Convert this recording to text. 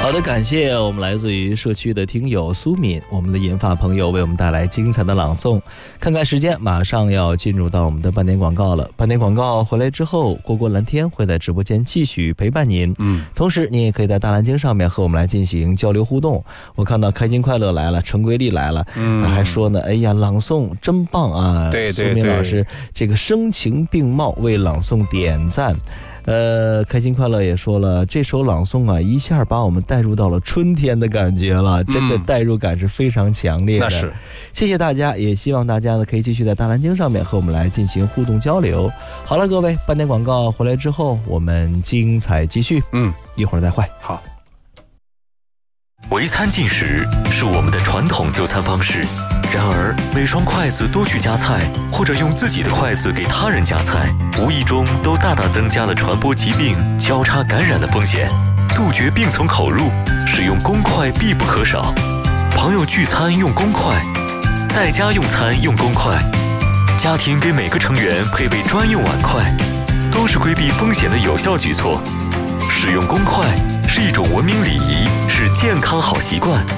好的，感谢我们来自于社区的听友苏敏，我们的银发朋友为我们带来精彩的朗诵。看看时间，马上要进入到我们的半点广告了。半点广告回来之后，蝈蝈蓝天会在直播间继续陪伴您。同时你也可以在大蓝鲸上面和我们来进行交流互动。我看到开心快乐来了，陈桂丽来了，还说呢，哎呀，朗诵真棒啊！ 对对对， 苏敏老师这个声情并茂，为朗诵点赞。开心快乐也说了，这首朗诵啊，一下把我们带入到了春天的感觉了，真的代入感是非常强烈的。 那是， 谢谢大家，也希望大家呢可以继续在大蓝鲸上面和我们来进行互动交流。好了，各位，半点广告回来之后，我们精彩继续。一会儿再会。 好。 围餐进食是我们的传统就餐方式，然而每双筷子多去夹菜，或者用自己的筷子给他人夹菜，无意中都大大增加了传播疾病、交叉感染的风险。杜绝病从口入，使用公筷必不可少。朋友聚餐用公筷，在家用餐用公筷，家庭给每个成员配备专用碗筷，都是规避风险的有效举措。使用公筷是一种文明礼仪，是健康好习惯。